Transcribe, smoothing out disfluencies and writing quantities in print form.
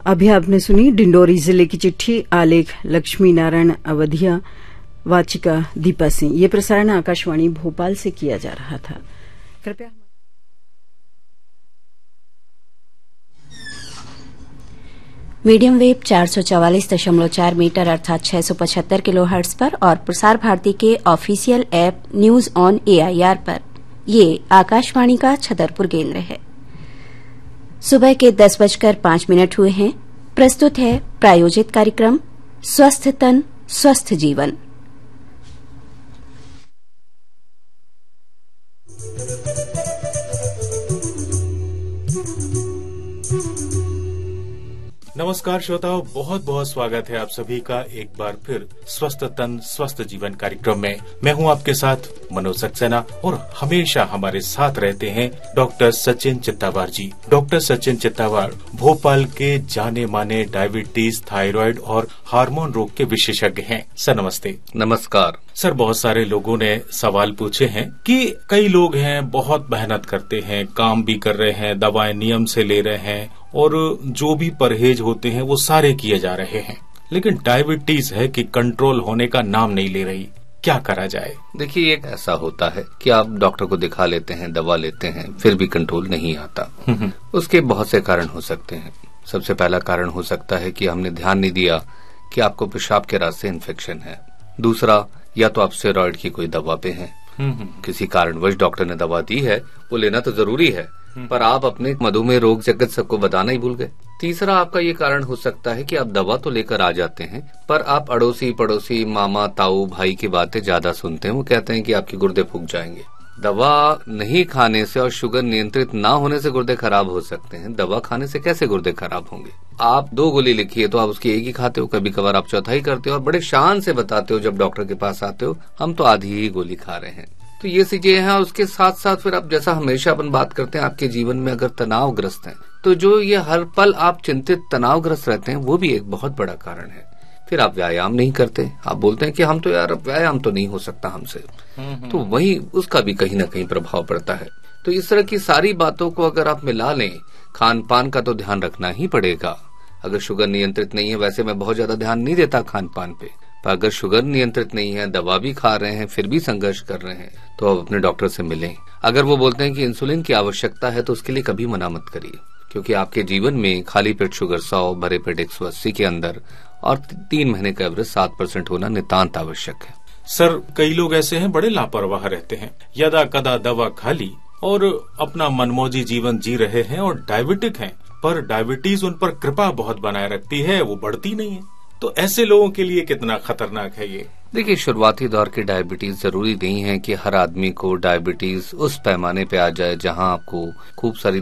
अभी आपने सुनी डिंडोरी जिले की चिट्ठी, आलेख लक्ष्मी नारायण अवधिया, वाचिका दीपा सिंह। ये प्रसारण आकाशवाणी भोपाल से किया जा रहा था। कृपया मीडियम वेव 444.4 मीटर अर्थात 675 किलोहर्ट्ज पर और प्रसार भारती के official app news on AIR पर ये आकाशवाणी का छतरपुर केंद्र है। सुबह के 10:05 हुए हैं। प्रस्तुत है प्रायोजित कार्यक्रम स्वस्थ तन स्वस्थ जीवन। नमस्कार श्रोताओं, बहुत बहुत स्वागत है आप सभी का एक बार फिर स्वस्थ तन स्वस्थ जीवन कार्यक्रम में। मैं हूं आपके साथ मनोज सक्सेना और हमेशा हमारे साथ रहते हैं डॉक्टर सचिन चित्तावार जी। डॉक्टर सचिन चित्तावार भोपाल के जाने माने डायबिटीज, थायराइड और हार्मोन रोग के विशेषज्ञ हैं। सर नमस्ते। नमस्कार सर, बहुत सारे लोगों ने सवाल पूछे हैं कि कई लोग हैं बहुत मेहनत करते हैं, काम भी कर रहे हैं, दवाएं नियम से ले रहे हैं और जो भी परहेज होते हैं वो सारे किए जा रहे हैं, लेकिन डायबिटीज है कि कंट्रोल होने का नाम नहीं ले रही। क्या करा जाए? देखिए, एक ऐसा होता है कि आप डॉक्टर को दिखा लेते हैं, दवा लेते हैं, फिर भी कंट्रोल नहीं आता। उसके बहुत से कारण हो सकते हैं। सबसे पहला कारण हो सकता है कि हमने ध्यान नहीं दिया कि आपको पेशाब के रास्ते इन्फेक्शन है। दूसरा, या तो आप स्टेरॉइड की कोई दवा पे हैं, किसी कारणवश डॉक्टर ने दवा दी है, वो लेना तो जरूरी है, पर आप अपने मधुमेह रोग जगत सबको बताना ही भूल गए। तीसरा आपका ये कारण हो सकता है कि आप दवा तो लेकर आ जाते हैं, पर आप अड़ोसी पड़ोसी, मामा ताऊ भाई की बातें ज्यादा सुनते हैं। वो कहते हैं कि आपके गुर्दे फूक जाएंगे। दवा नहीं खाने से और शुगर नियंत्रित ना होने से गुर्दे खराब हो सकते हैं। दवा खाने से कैसे गुर्दे खराब होंगे? आप 2 गोली लिखी है तो आप उसकी एक ही खाते हो, कभी कभार आप चौथाई करते हो और बड़े शान से बताते हो जब डॉक्टर के पास आते हो, हम तो आधी ही गोली खा रहे हैं। तो ये चीजें हैं। उसके साथ साथ फिर आप जैसा हमेशा अपन बात करते हैं, आपके जीवन में अगर तनावग्रस्त हैं, तो जो ये हर पल आप चिंतित तनावग्रस्त रहते हैं, वो भी एक बहुत बड़ा कारण है। फिर आप व्यायाम नहीं करते, आप बोलते हैं कि हम तो यार अब व्यायाम तो नहीं हो सकता हमसे, तो वही उसका भी कहीं ना कहीं प्रभाव पड़ता है। तो इस तरह की सारी बातों को अगर आप मिला लें, खान पान का तो ध्यान रखना ही पड़ेगा। अगर शुगर नियंत्रित नहीं है, वैसे मैं बहुत ज्यादा ध्यान नहीं देता खान पान पे, पर अगर शुगर नियंत्रित नहीं है, दवा भी खा रहे हैं, फिर भी संघर्ष कर रहे हैं, तो आप अपने डॉक्टर से मिलें। अगर वो बोलते हैं कि इंसुलिन की आवश्यकता है, तो उसके लिए कभी मना मत करिए, क्योंकि आपके जीवन में खाली पेट शुगर 100, भरे पेट 180 के अंदर और 3 महीने का एवरेज 7% होना नितांत आवश्यक है। सर, कई लोग ऐसे हैं बड़े लापरवाह रहते हैं, यदा कदा दवा खा ली और अपना मनमौजी जीवन जी रहे हैं और डायबिटिक हैं, पर डायबिटीज उन पर कृपा बहुत बनाए रखती है, वो बढ़ती नहीं है। तो ऐसे लोगों के लिए कितना खतरनाक है ये? देखिए, शुरुआती दौर की डायबिटीज जरूरी नहीं है कि हर आदमी को डायबिटीज उस पैमाने पे आ जाए जहां आपको खूब सारी